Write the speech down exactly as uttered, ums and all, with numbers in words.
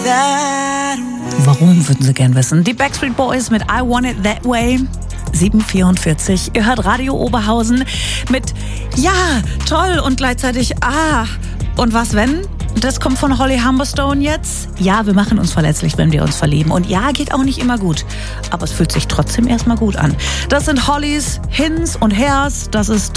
Warum, würden Sie gern wissen. Die Backstreet Boys mit I Want It That Way. sieben Uhr vierundvierzig. Ihr hört Radio Oberhausen mit ja, toll und gleichzeitig ah. Und was wenn? Das kommt von Holly Humberstone jetzt. Ja, wir machen uns verletzlich, wenn wir uns verlieben. Und ja, geht auch nicht immer gut. Aber es fühlt sich trotzdem erstmal gut an. Das sind Hollys Hins und Hers. Das ist